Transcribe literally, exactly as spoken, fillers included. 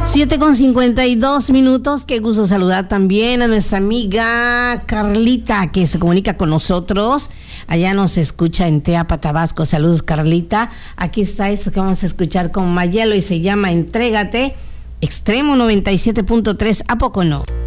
siete con cincuenta y dos minutos. Qué gusto saludar también a nuestra amiga Carlita, que se comunica con nosotros. Allá nos escucha en Teapa, Tabasco. Saludos, Carlita. Aquí está esto que vamos a escuchar con Mayelo y se llama Entrégate. Extremo noventa y siete punto tres. ¿A poco no?